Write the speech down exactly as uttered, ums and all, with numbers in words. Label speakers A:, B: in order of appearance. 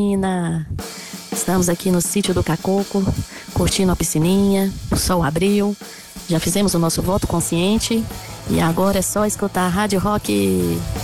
A: Ina. Estamos aqui no sítio do Cacoco, curtindo a piscininha, o sol abriu, já fizemos o nosso voto consciente e agora é só escutar a Rádio Rock.